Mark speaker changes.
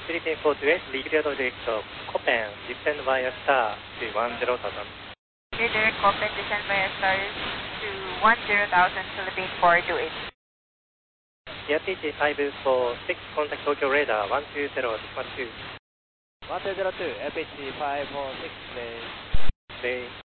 Speaker 1: Philippine 48, Liquid direct Copen, descend via star to 10,000.
Speaker 2: Direct Copen, descend via star to 10,000, Philippine 428.
Speaker 1: PG 546, contact Tokyo radar 120.12.
Speaker 3: 1202, FHC 546, please.
Speaker 1: Please.